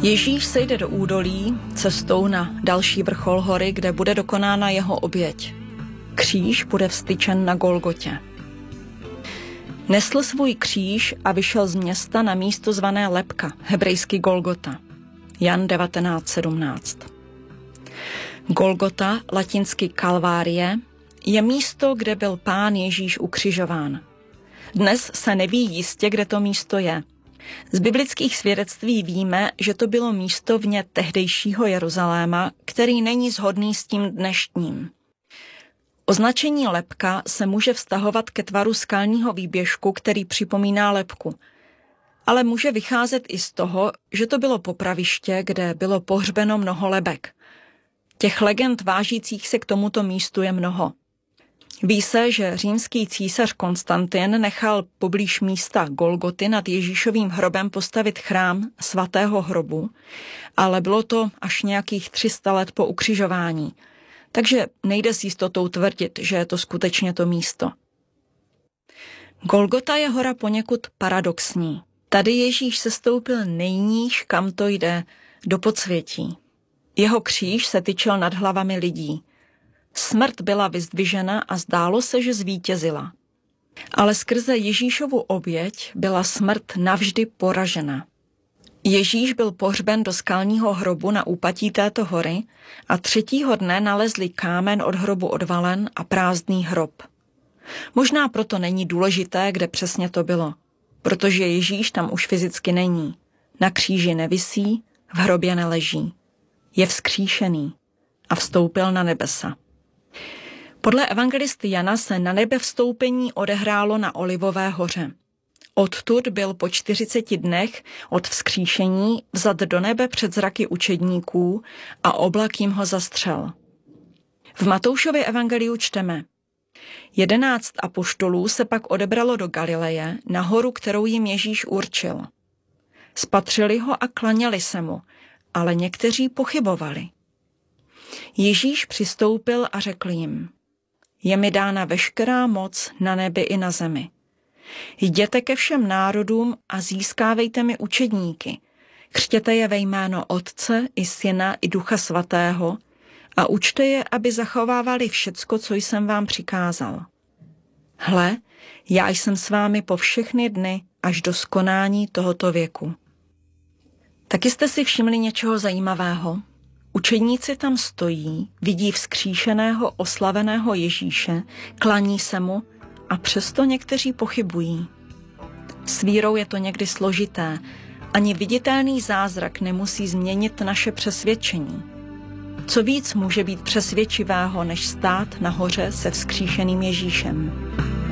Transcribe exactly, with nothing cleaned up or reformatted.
Ježíš sejde do údolí cestou na další vrchol hory, kde bude dokonána jeho oběť. Kříž bude vztyčen na Golgotě. Nesl svůj kříž a vyšel z města na místo zvané Lebka, hebrejsky Golgota. Jan devatenáct sedmnáct. Golgota, latinsky Kalvárie, je místo, kde byl Pán Ježíš ukřižován. Dnes se neví jistě, kde to místo je. Z biblických svědectví víme, že to bylo místo vně tehdejšího Jeruzaléma, který není shodný s tím dnešním. Označení lebka se může vztahovat ke tvaru skalního výběžku, který připomíná lebku. Ale může vycházet i z toho, že to bylo popraviště, kde bylo pohřbeno mnoho lebek. Těch legend vážících se k tomuto místu je mnoho. Ví se, že římský císař Konstantin nechal poblíž místa Golgoty nad Ježíšovým hrobem postavit chrám svatého hrobu, ale bylo to až nějakých tři sta let po ukřižování. Takže nejde s jistotou tvrdit, že je to skutečně to místo. Golgota je hora poněkud paradoxní. Tady Ježíš sestoupil nejníž, kam to jde, do podsvětí. Jeho kříž se tyčel nad hlavami lidí. Smrt byla vyzdvižena a zdálo se, že zvítězila. Ale skrze Ježíšovu oběť byla smrt navždy poražena. Ježíš byl pohřben do skalního hrobu na úpatí této hory a třetího dne nalezli kámen od hrobu odvalen a prázdný hrob. Možná proto není důležité, kde přesně to bylo, protože Ježíš tam už fyzicky není. Na kříži nevisí, v hrobě neleží. Je vzkříšený a vstoupil na nebesa. Podle evangelisty Jana se na nebe vstoupení odehrálo na Olivové hoře. Odtud byl po čtyřiceti dnech od vzkříšení vzat do nebe před zraky učedníků a oblak jim ho zastřel. V Matoušově evangeliu čteme: Jedenáct apoštolů se pak odebralo do Galileje na horu, kterou jim Ježíš určil. Spatřili ho a klaněli se mu, ale někteří pochybovali. Ježíš přistoupil a řekl jim: Je mi dána veškerá moc na nebi i na zemi. Jděte ke všem národům a získávejte mi učedníky. Křtěte je ve jméno Otce i Syna i Ducha Svatého a učte je, aby zachovávali všecko, co jsem vám přikázal. Hle, já jsem s vámi po všechny dny až do skonání tohoto věku. Taky jste si všimli něčeho zajímavého? Učedníci tam stojí, vidí vzkříšeného, oslaveného Ježíše, klaní se mu a přesto někteří pochybují. S vírou je to někdy složité. Ani viditelný zázrak nemusí změnit naše přesvědčení. Co víc může být přesvědčivého, než stát nahoře se vzkříšeným Ježíšem?